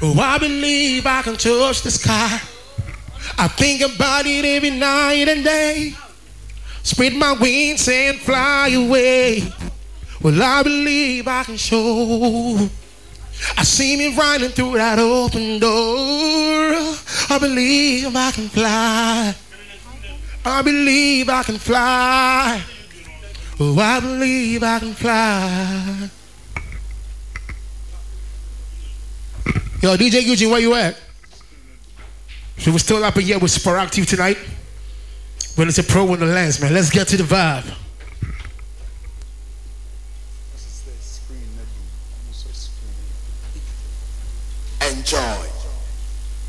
Oh, I believe I can touch the sky. I think about it every night and day. Spread my wings and fly away. Well, I believe I can show. I see me running through that open door. I believe I can fly. I believe I can fly. Oh, I believe I can fly. Yo, DJ Eugene, where you at? So we're still up in here with Sporactive tonight. When it's a pro in the lens, man. Let's get to the vibe.